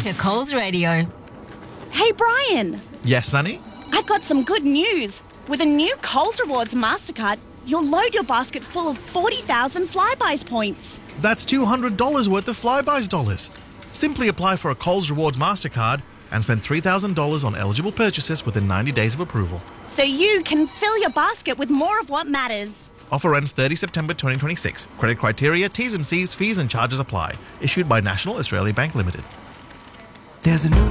to Coles Radio. Hey, Brian. Yes, Sonny? I've got some good news. With a new Coles Rewards MasterCard, you'll load your basket full of 40,000 Flybuys points. That's $200 worth of Flybuys dollars. Simply apply for a Coles Rewards MasterCard and spend $3,000 on eligible purchases within 90 days of approval. So you can fill your basket with more of what matters. Offer ends 30 September 2026. Credit criteria, T's and C's, fees and charges apply. Issued by National Australia Bank Limited. There's a new